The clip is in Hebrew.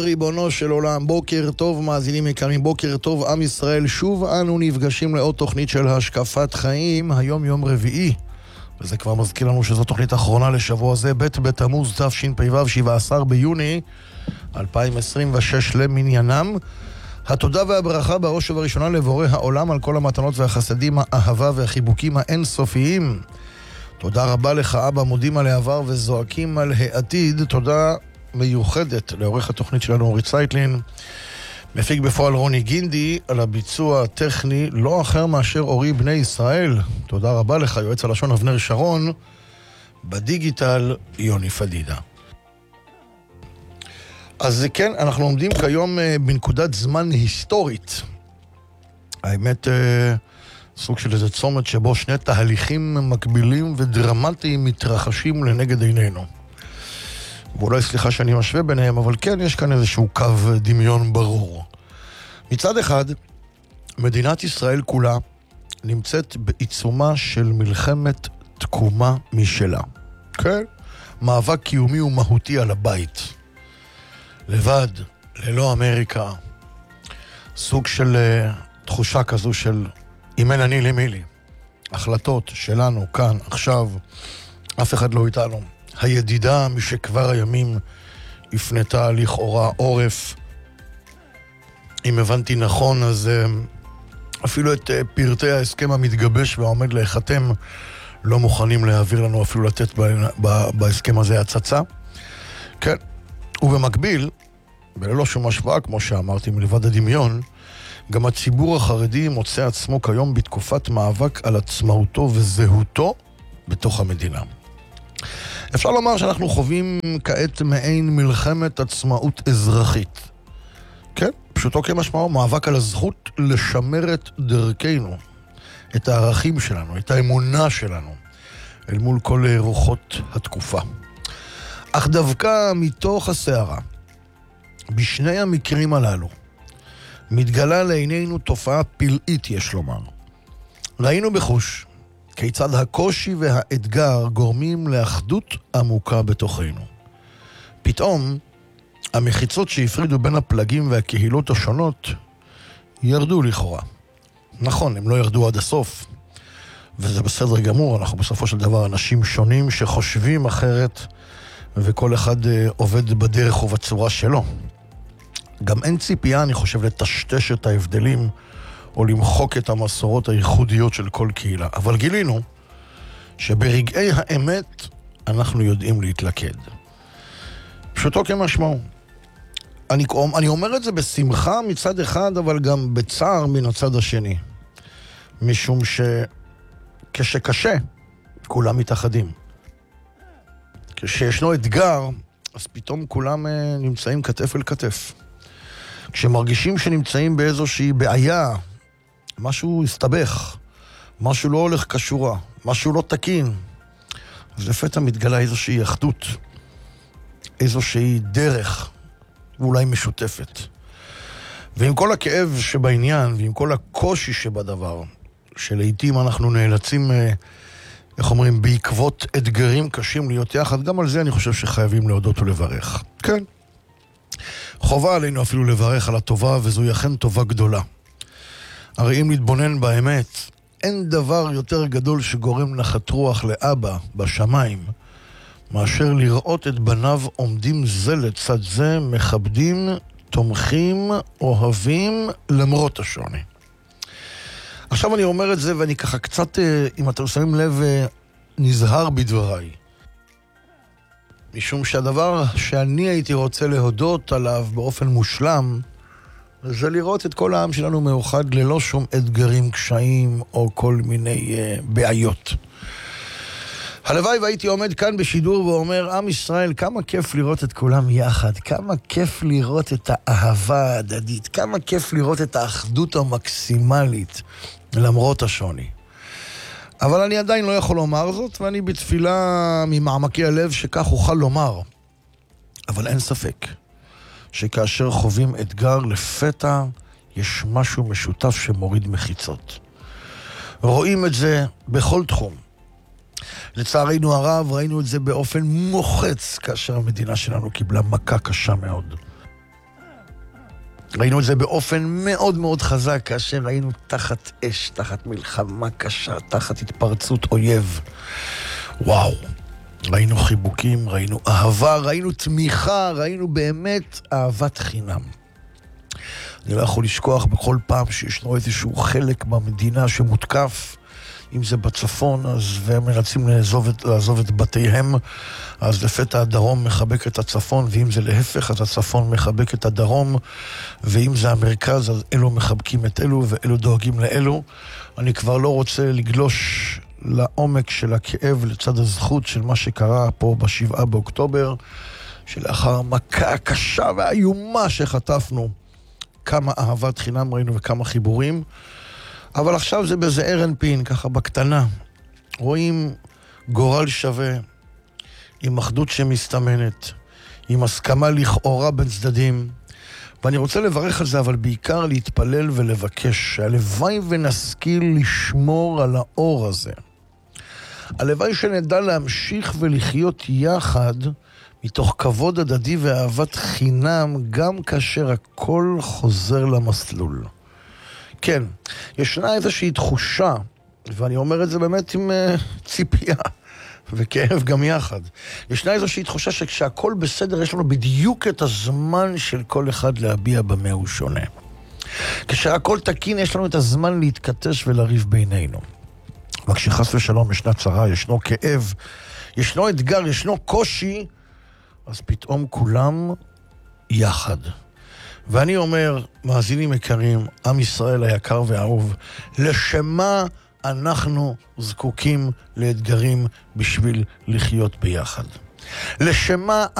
ריבונו של עולם, בוקר טוב מאזינים יקרים, בוקר טוב עם ישראל. שוב אנו נפגשים לעוד תוכנית של השקפת חיים. היום יום רביעי, וזה כבר מזכיר לנו שזו תוכנית אחרונה לשבוע זה, ב' בתמוז תשפ"ו, 17 ביוני 2026 למניינם. התודה והברכה בראש ובראשונה לבורא העולם על כל המתנות והחסדים, האהבה והחיבוקים האינסופיים. תודה רבה לך אבא, מודים על העבר וזועקים על העתיד. תודה מיוחדת לעורך התוכנית שלנו אורי צייטלין, מפיק בפועל רוני גינדי, על הביצוע הטכני לא אחר מאשר אורי בני ישראל. תודה רבה לך יועץ הלשון אבנר שרון, בדיגיטל יוני פדידה. אז כן, אנחנו עומדים כיום בנקודת זמן היסטורית. האמת, סוג של איזה צומת שבו שני תהליכים מקבילים ודרמטיים מתרחשים לנגד עינינו. ואולי סליחה שאני משווה ביניהם, אבל כן, יש כאן איזשהו קו דמיון ברור. מצד אחד, מדינת ישראל כולה נמצאת בעיצומה של מלחמת תקומה משלה. כן? מאבק קיומי ומהותי על הבית. לבד, ללא אמריקה. סוג של תחושה כזו של אם אין אני למי לי. החלטות שלנו כאן, עכשיו, אף אחד לא איתנו. הידידה משכבר הימים הפנתה לכאורה עורף. אם הבנתי נכון, אז אפילו את פרטי ההסכם המתגבש והעומד להיחתם לא מוכנים להעביר לנו, אפילו לתת בהסכם הזה הצצה. כן, ובמקביל, וללא שום השפעה, כמו שאמרתי, מלבד הדמיון, גם הציבור החרדי מוצא עצמו כיום בתקופת מאבק על עצמאותו וזהותו בתוך המדינה. אפשר לומר שאנחנו חווים כעת מעין מלחמת עצמאות אזרחית. כן, פשוטו כמשמעו, מאבק על הזכות לשמר את דרכנו, את הערכים שלנו, את האמונה שלנו, אל מול כל רוחות התקופה. אך דווקא מתוך הסערה, בשני המקרים הללו, מתגלה לעינינו תופעה פלאית, יש לומר. ראינו בחוש כיצד הקושי והאתגר גורמים לאחדות עמוקה בתוכנו. פתאום, המחיצות שהפרידו בין הפלגים והקהילות השונות ירדו לכאורה. נכון, הם לא ירדו עד הסוף, וזה בסדר גמור, אנחנו בסופו של דבר אנשים שונים שחושבים אחרת, וכל אחד עובד בדרך ובצורה שלו. גם אין ציפייה, אני חושב, לטשטש את ההבדלים, או למחוק את המסורות הייחודיות של כל קהילה. אבל גילינו שברגעי האמת אנחנו יודעים להתלכד. פשוטו כמשמעו. אני אומר את זה בשמחה מצד אחד, אבל גם בצער מן הצד השני. משום שכשקשה, כולם מתאחדים. כשישנו אתגר, אז פתאום כולם נמצאים כתף אל כתף. כשמרגישים שנמצאים באיזושהי בעיה, משהו הסתבך, משהו לא הולך כשורה, משהו לא תקין, אז לפתע מתגלה איזושהי אחדות, איזושהי דרך, ואולי משותפת. ועם כל הכאב שבעניין, ועם כל הקושי שבדבר, שלעיתים אנחנו נאלצים, איך אומרים, בעקבות אתגרים קשים להיות יחד, גם על זה אני חושב שחייבים להודות ולברך. כן. חובה עלינו אפילו לברך על הטובה, וזוהי אכן טובה גדולה. הרי אם נתבונן באמת, אין דבר יותר גדול שגורם נחת רוח לאבא בשמיים, מאשר לראות את בניו עומדים זה לצד זה, מכבדים, תומכים, אוהבים, למרות השוני. עכשיו אני אומר את זה, ואני ככה קצת, אם אתם שמים לב, נזהר בדבריי. משום שהדבר שאני הייתי רוצה להודות עליו באופן מושלם, זה לראות את כל העם שלנו מאוחד ללא שום אתגרים, קשיים או כל מיני בעיות. הלוואי והייתי עומד כאן בשידור ואומר, עם ישראל, כמה כיף לראות את כולם יחד, כמה כיף לראות את האהבה ההדדית, כמה כיף לראות את האחדות המקסימלית למרות השוני. אבל אני עדיין לא יכול לומר זאת, ואני בתפילה ממעמקי הלב שכך אוכל לומר. אבל אין ספק שכאשר חווים אתגר לפתע, יש משהו משותף שמוריד מחיצות. רואים את זה בכל תחום. לצערנו הרב, ראינו את זה באופן מוחץ כאשר המדינה שלנו קיבלה מכה קשה מאוד. ראינו את זה באופן מאוד מאוד חזק, כאשר היינו תחת אש, תחת מלחמה קשה, תחת התפרצות אויב. וואו. ראינו חיבוקים, ראינו אהבה, ראינו תמיכה, ראינו באמת אהבת חינם. אני לא יכול לשכוח בכל פעם שישנו איזשהו חלק במדינה שמותקף, אם זה בצפון, והם מנסים לעזוב את בתיהם, אז לפתע הדרום מחבק את הצפון, ואם זה להפך, אז הצפון מחבק את הדרום, ואם זה המרכז, אז אלו מחבקים את אלו, ואלו דואגים לאלו. אני כבר לא רוצה לגלוש לעומק של הכאב לצד הזכות של מה שקרה פה ב7 באוקטובר, שלאחר המכה הקשה והאיומה שחטפנו, כמה אהבת חינם ראינו וכמה חיבורים, אבל עכשיו זה בזעיר אנפין, ככה בקטנה. רואים גורל שווה, עם אחדות שמסתמנת, עם הסכמה לכאורה בין צדדים, ואני רוצה לברך על זה, אבל בעיקר להתפלל ולבקש, שהלוואי ונשכיל לשמור על האור הזה. הלוואי שנדע להמשיך ולחיות יחד, מתוך כבוד הדדי ואהבת חינם, גם כאשר הכל חוזר למסלול. כן, ישנה איזושהי תחושה, ואני אומר את זה באמת עם ציפייה וכאב גם יחד. ישנה איזושהי תחושה שכשהכל בסדר, יש לנו בדיוק את הזמן של כל אחד להביע במה הוא שונה. כשהכל תקין, יש לנו את הזמן להתכתש ולריב בינינו. וכשחס ושלום ישנה צרה, ישנו כאב, ישנו אתגר, ישנו קושי, אז פתאום כולם יחד. ואני אומר, מאזינים יקרים, עם ישראל היקר והאהוב, לשמה אנחנו זקוקים לאתגרים בשביל לחיות ביחד. לשמה